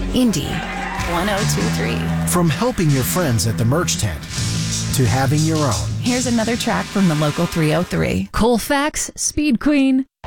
Indy 1023. From helping your friends at the merch tent to having your own. Here's another track from the local 303. Colfax, Speed Queen.